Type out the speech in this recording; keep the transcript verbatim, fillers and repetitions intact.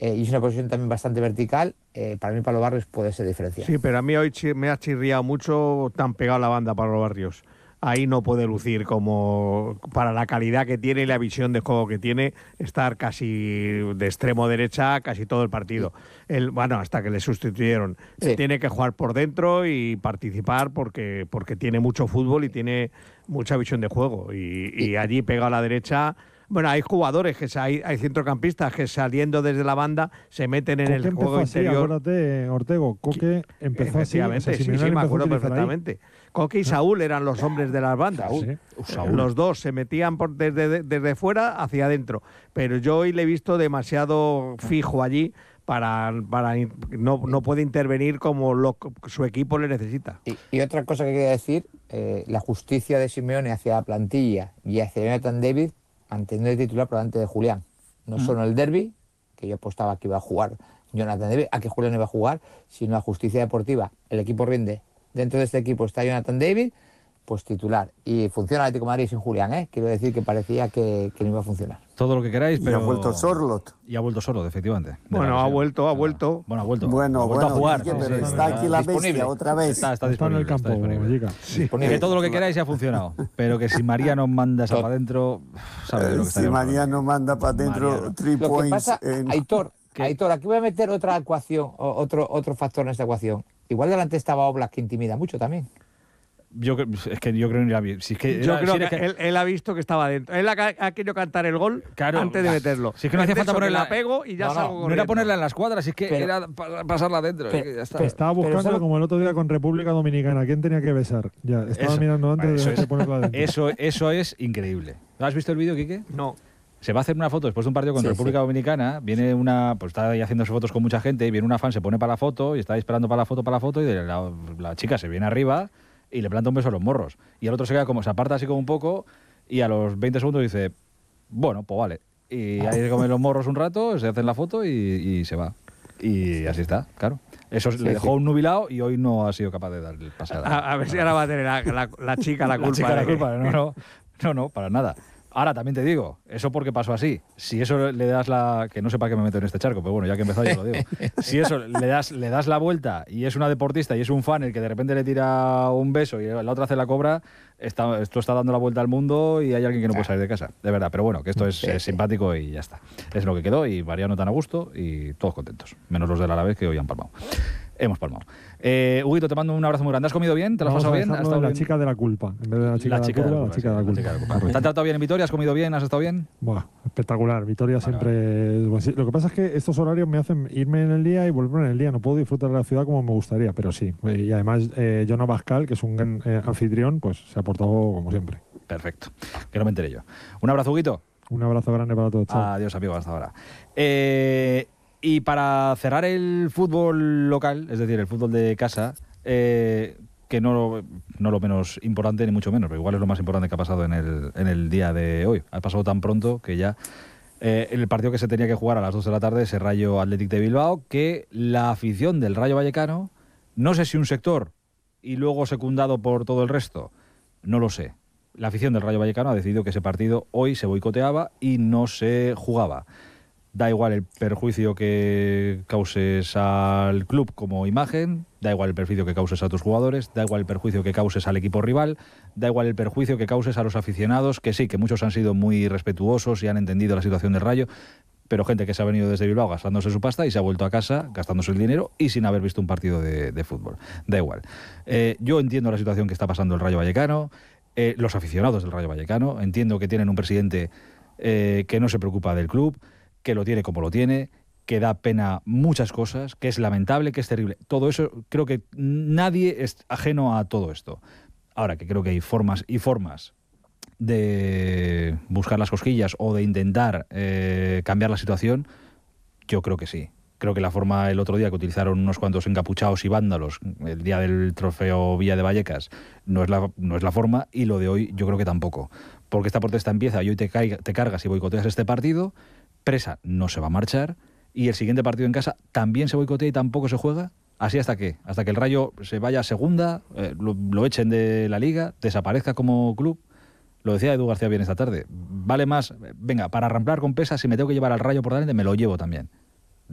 eh, y es una posición también bastante vertical. Eh, para mí Pablo Barrios puede ser diferencial. Sí, pero a mí hoy chi- me ha chirriado mucho tan pegado a la banda Pablo Barrios. Ahí no puede lucir como para la calidad que tiene y la visión de juego que tiene, estar casi de extremo derecha casi todo el partido. El, bueno, hasta que le sustituyeron. Sí. Él tiene que jugar por dentro y participar porque, porque tiene mucho fútbol y tiene mucha visión de juego. Y, y allí pegado a la derecha... Bueno, hay jugadores, que hay, hay centrocampistas que saliendo desde la banda se meten en Coque el juego empezó interior. Así, acuérdate, Ortego, Coque empezó así. O sea, Efectivamente, sí, Simeone sí, me empezó acuerdo a utilizar ahí. perfectamente. Coque y Saúl eran los hombres de las bandas. Saúl. Sí. Los dos se metían por desde, desde fuera hacia adentro. Pero yo hoy le he visto demasiado fijo allí para, para no, no puede intervenir como lo, su equipo le necesita. Y, y otra cosa que quería decir, eh, la justicia de Simeone hacia la plantilla y hacia Jonathan David, manteniendo el titular por delante de Julián. No Mm. solo el derbi, que yo apostaba que iba a jugar Jonathan David, a que Julián iba a jugar, sino la justicia deportiva. El equipo rinde. Dentro de este equipo está Jonathan David, pues titular. Y funciona el Atlético de Madrid sin Julián, ¿eh? Quiero decir que parecía que, que no iba a funcionar. Todo lo que queráis, pero... Y ha vuelto Sorlot. Y ha vuelto Sorlot, efectivamente. De Bueno, la ha lesión. vuelto, ha vuelto. Bueno, ha vuelto. Bueno, ha vuelto bueno, a jugar. Quique, pero Sí, está sí, aquí la disponible. bestia otra vez. Está, está Está en disponible. el campo, está disponible. Giga. Sí. Que todo lo que queráis ya ha funcionado. Pero que si Mariano manda esa Tot- para adentro, sabe de lo que Eh, está si hablando. Mariano manda para adentro Mariano. three Lo que points. pasa, en- Aitor, ¿Qué? Aitor, aquí voy a meter otra ecuación, o- otro, otro factor en esta ecuación. Igual delante estaba Oblak, que intimida mucho también. Yo cre- es que yo creo que ni la vi. Si es que Yo era- creo si que, era que- él, él ha visto que estaba dentro. Él ha, ha querido cantar el gol Claro. antes de meterlo. Si es que no hacía Es de falta eso, que ponerla- la pego y ya No, no, salgo no era corriendo. ponerla en las cuadras, es que Pero- era pa- pasarla adentro. pero- es que ya está. pero- Estaba buscando ¿sabes? como el otro día con República Dominicana. ¿Quién tenía que besar? Ya, estaba Eso. mirando antes Vale, eso de, es. de ponerla dentro. Eso, eso es increíble. ¿No has visto el vídeo, Quique? No. Se va a hacer una foto después de un partido con Sí, República sí. Dominicana. Viene una, pues está ahí haciéndose fotos con mucha gente. Y viene una fan, se pone para la foto y está esperando para la foto, para la foto. Y de la, la chica se viene arriba y le planta un beso a los morros. Y el otro se queda como, se aparta así como un poco. Y a los veinte segundos dice, bueno, pues vale. Y ahí se comen los morros un rato, se hacen la foto y, y se va. Y así está, claro. Eso Sí, le dejó sí. un nubilado y hoy no ha sido capaz de dar el pase. A, a ver si ahora va a tener la, la- la chica la culpa. La chica la de que- culpa, no, no, no, no, para nada. Ahora también te digo, eso porque pasó así. Si eso le das la... que no sé para qué me meto en este charco, pero bueno, ya que he empezado yo lo digo. Si eso le das, le das la vuelta y es una deportista y es un fan el que de repente le tira un beso y la otra hace la cobra, está, esto está dando la vuelta al mundo y hay alguien que no puede salir de casa. De verdad, pero bueno, que esto es, Sí, es sí. simpático y ya está. Es lo que quedó y Mariano tan a gusto y todos contentos. Menos los del Alavés que hoy han palmado. Hemos palmado. Eh, Huguito, te mando un abrazo muy grande. ¿Has comido bien? ¿Te lo has Vamos pasado a bien? ¿Has pensarlo estado en la bien? chica de la culpa. En vez de la chica, La de, chica la de curva, la la chica de la culpa, culpa. sí, la chica de la culpa. ¿Te han tratado bien en Vitoria? ¿Has comido bien? ¿Has estado bien? Buah, espectacular. Vitoria siempre. Pues sí, lo que pasa es que estos horarios me hacen irme en el día y volver en el día. No puedo disfrutar de la ciudad como me gustaría, pero sí. Y además, eh, Jono Bascal, que es un gran eh, anfitrión, pues se ha portado como siempre. Perfecto. Que no me enteré yo. Un abrazo, Huguito. Un abrazo grande para todos. Chao. Adiós, amigo, hasta ahora. Eh, y para cerrar el fútbol local, es decir, el fútbol de casa, eh, que no, no lo menos importante, ni mucho menos, pero igual es lo más importante que ha pasado en el, en el día de hoy. Ha pasado tan pronto que ya eh, el partido que se tenía que jugar a las dos de la tarde, ese Rayo Athletic de Bilbao, que la afición del Rayo Vallecano, no sé si un sector y luego secundado por todo el resto, no lo sé. La afición del Rayo Vallecano ha decidido que ese partido hoy se boicoteaba y no se jugaba. Da igual el perjuicio que causes al club como imagen, da igual el perjuicio que causes a tus jugadores, da igual el perjuicio que causes al equipo rival, da igual el perjuicio que causes a los aficionados, que sí, que muchos han sido muy respetuosos y han entendido la situación del Rayo, pero gente que se ha venido desde Bilbao gastándose su pasta y se ha vuelto a casa gastándose el dinero y sin haber visto un partido de, de fútbol. Da igual. Eh, yo entiendo la situación que está pasando el Rayo Vallecano, eh, los aficionados del Rayo Vallecano, entiendo que tienen un presidente eh, que no se preocupa del club, que lo tiene como lo tiene, que da pena muchas cosas, que es lamentable, que es terrible. Todo eso, creo que nadie es ajeno a todo esto. Ahora que creo que hay formas y formas de buscar las cosquillas o de intentar eh, cambiar la situación, yo creo que sí. Creo que la forma el otro día que utilizaron unos cuantos encapuchados y vándalos el día del trofeo Villa de Vallecas no es la, no es la forma, y lo de hoy yo creo que tampoco. Porque esta protesta empieza y hoy te, caiga, te cargas y boicoteas este partido, Presa no se va a marchar y el siguiente partido en casa también se boicotea y tampoco se juega. ¿Así hasta qué? Hasta que el Rayo se vaya a segunda, eh, lo, lo echen de la liga, desaparezca como club. Lo decía Edu García bien esta tarde. Vale más, venga, para ramplar con Presa, si me tengo que llevar al Rayo por delante, me lo llevo también.